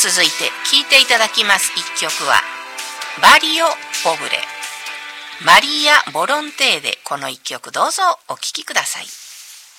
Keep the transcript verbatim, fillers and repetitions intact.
続いて聴いていただきます一曲はバリオ・ポブレ、マリア・ボロンテーで、この一曲どうぞお聴きください。